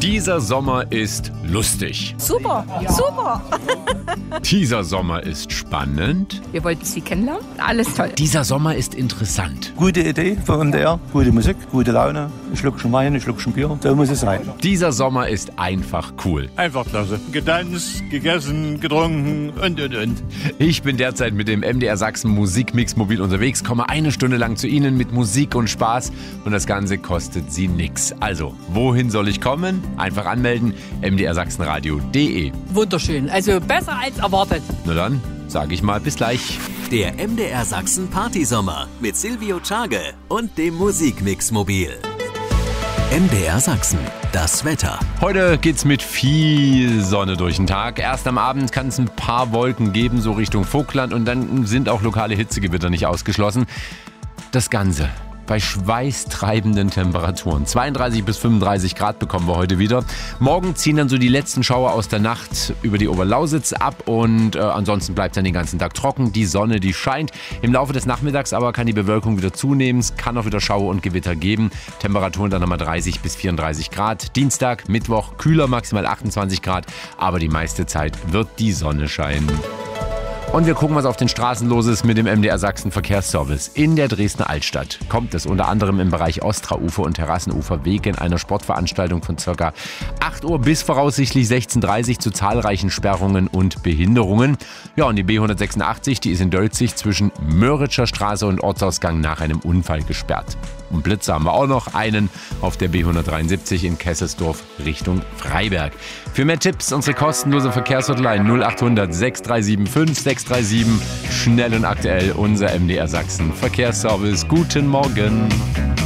Dieser Sommer ist lustig. Super, super. Dieser Sommer ist spannend. Wir wollten Sie kennenlernen. Alles toll. Dieser Sommer ist interessant. Gute Idee für NDR, gute Musik, gute Laune, ein Schluckchen Wein, ein Schluckchen Bier, so muss es sein. Dieser Sommer ist einfach cool. Einfach klasse. Getanzt, gegessen, getrunken und. Ich bin derzeit mit dem MDR Sachsen Musikmix mobil unterwegs, komme eine Stunde lang zu Ihnen mit Musik und Spaß und das Ganze kostet Sie nix. Also, wohin soll ich kommen? Einfach anmelden, mdrsachsenradio.de. Wunderschön, also besser als erwartet. Na dann, sage ich mal bis gleich. Der MDR Sachsen Partysommer mit Silvio Tschage und dem Musikmix mobil. MDR Sachsen, das Wetter. Heute geht's mit viel Sonne durch den Tag. Erst am Abend kann es ein paar Wolken geben, so Richtung Vogtland, und dann sind auch lokale Hitzegewitter nicht ausgeschlossen. Das Ganze bei schweißtreibenden Temperaturen. 32 bis 35 Grad bekommen wir heute wieder. Morgen ziehen dann so die letzten Schauer aus der Nacht über die Oberlausitz ab und ansonsten bleibt dann den ganzen Tag trocken. Die Sonne, die scheint. Im Laufe des Nachmittags aber kann die Bewölkung wieder zunehmen. Es kann auch wieder Schauer und Gewitter geben. Temperaturen dann nochmal 30 bis 34 Grad. Dienstag, Mittwoch kühler, maximal 28 Grad. Aber die meiste Zeit wird die Sonne scheinen. Und wir gucken, was auf den Straßen los ist mit dem MDR Sachsen Verkehrsservice. In der Dresdner Altstadt kommt es unter anderem im Bereich Ostraufer und Terrassenufer wegen einer Sportveranstaltung von ca. 8 Uhr bis voraussichtlich 16:30 Uhr zu zahlreichen Sperrungen und Behinderungen. Ja, und die B186, die ist in Dölzig zwischen Möritscher Straße und Ortsausgang nach einem Unfall gesperrt. Und Blitze haben wir auch noch, einen auf der B173 in Kesselsdorf Richtung Freiberg. Für mehr Tipps unsere kostenlose Verkehrshotline 0800 6375 637. Schnell und aktuell unser MDR Sachsen Verkehrsservice. Guten Morgen.